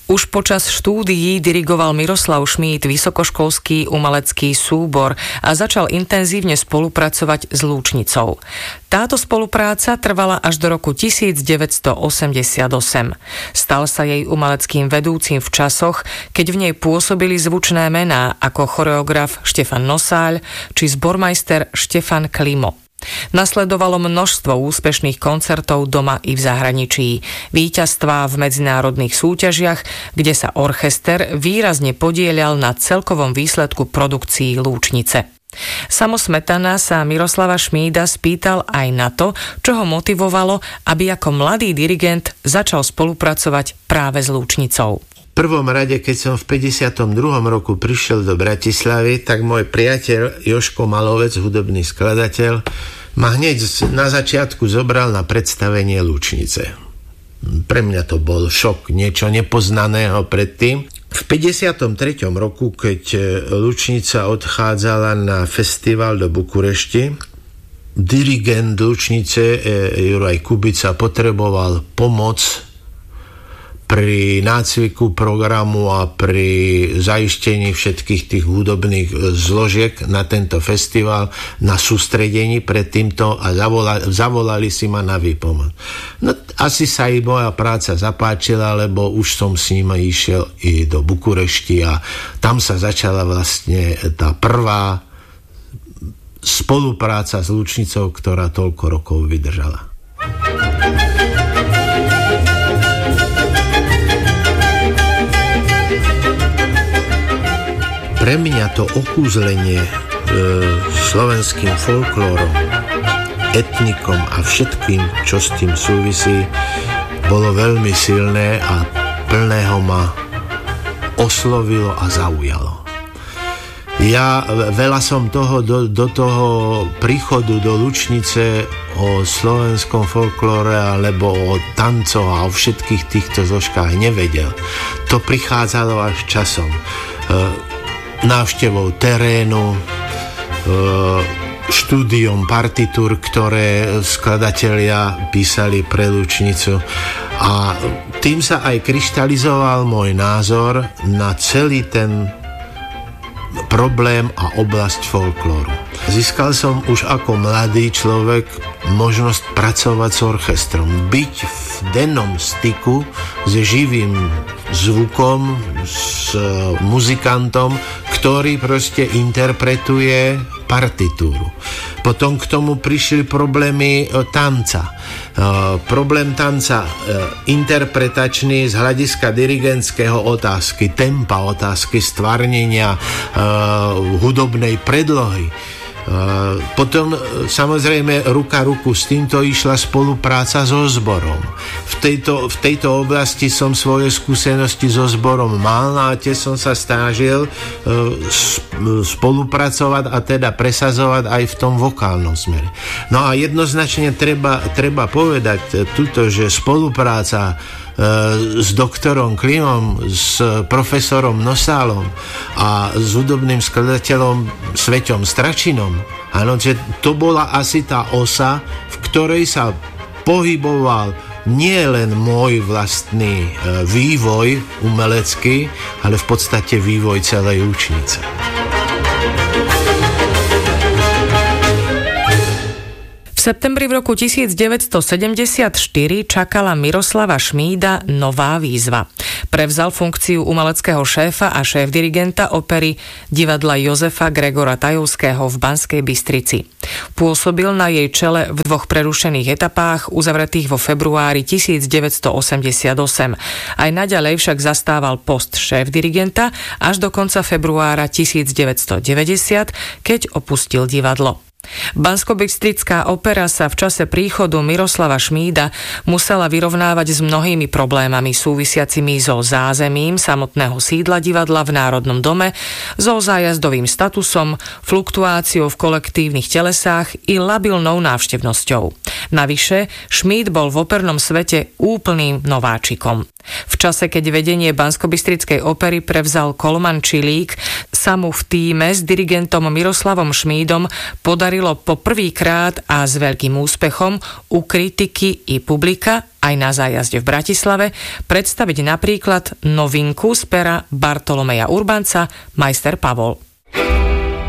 Už počas štúdií dirigoval Miroslav Šmíd vysokoškolský umelecký súbor a začal intenzívne spolupracovať s Lúčnicou. Táto spolupráca trvala až do roku 1988. Stal sa jej umeleckým vedúcim v časoch, keď v nej pôsobili zvučné mená ako choreograf Štefan Nosáľ či zbormajster Štefan Klimo. Nasledovalo množstvo úspešných koncertov doma i v zahraničí, víťazstvá v medzinárodných súťažiach, kde sa orchester výrazne podieľal na celkovom výsledku produkcií Lúčnice. Samo Smetana sa Miroslava Šmída spýtal aj na to, čo ho motivovalo, aby ako mladý dirigent začal spolupracovať práve s Lúčnicou. V prvom rade, keď som v 52. roku prišiel do Bratislavy, tak môj priateľ Jožko Malovec, hudobný skladateľ, ma hneď na začiatku zobral na predstavenie Lúčnice. Pre mňa to bol šok, niečo nepoznaného predtým. V 53. roku, keď Lúčnica odchádzala na festival do Bukurešti, dirigent Lúčnice Juraj Kubica potreboval pomoc pri nácviku programu a pri zaistení všetkých tých hudobných zložiek na tento festival, na sústredení pred týmto a zavolali si ma na výpomoc. No, asi sa im moja práca zapáčila, lebo už som s nimi išiel i do Bukurešti a tam sa začala vlastne tá prvá spolupráca s Lúčnicou, ktorá toľko rokov vydržala. Pre mňa to okúzlenie slovenským folklórom, etnikom a všetkým, čo s tým súvisí, bolo veľmi silné a plného ma oslovilo a zaujalo. Ja veľa som toho do toho príchodu do Lúčnice o slovenskom folklóre alebo o tancoch a o všetkých týchto zložkách nevedel. To prichádzalo až časom. Návštevou terénu, štúdiom partitúr, ktoré skladatelia písali pre Lúčnicu. A tým sa aj kryštalizoval môj názor na celý ten problém a oblasť folklóru. Získal som už ako mladý človek možnosť pracovať s orchestrom, byť v dennom styku s živým zvukom, s muzikantom, ktorý proste interpretuje partitúru. Potom k tomu prišli problémy tanca. Problém tanca interpretačný z hľadiska dirigentského otázky, tempa otázky, stvárnenia hudobnej predlohy. Potom samozrejme ruka ruku s týmto išla spolupráca so zborom. V tejto oblasti som svoje skúsenosti so zborom mal a tie som sa snažil spolupracovať a teda presazovať aj v tom vokálnom smere. No a jednoznačne treba povedať tuto, že spolupráca s doktorom Klimom, s profesorom Nosálom a s hudobným skladateľom Sveťom Stračinom. Áno, že to bola asi tá osa, v ktorej sa pohyboval nie len môj vlastný vývoj umelecký, ale v podstate vývoj celej Lúčnice. V septembri v roku 1974 čakala Miroslava Šmída nová výzva. Prevzal funkciu umeleckého šéfa a šéf-dirigenta opery divadla Jozefa Gregora Tajovského v Banskej Bystrici. Pôsobil na jej čele v 2 prerušených etapách, uzavretých vo februári 1988. Aj naďalej však zastával post šéf-dirigenta až do konca februára 1990, keď opustil divadlo. Banskobystrická opera sa v čase príchodu Miroslava Šmída musela vyrovnávať s mnohými problémami súvisiacimi so zázemím samotného sídla divadla v Národnom dome, so zájazdovým statusom, fluktuáciou v kolektívnych telesách i labilnou návštevnosťou. Navyše, Šmíd bol v opernom svete úplným nováčikom. V čase, keď vedenie Banskobystrickej opery prevzal Kolman Čilík, sa mu v tíme s dirigentom Miroslavom Šmídom podarilo po prvýkrát a s veľkým úspechom u kritiky i publika aj na zájazde v Bratislave predstaviť napríklad novinku z pera Bartolomeja Urbanca Majster Pavol.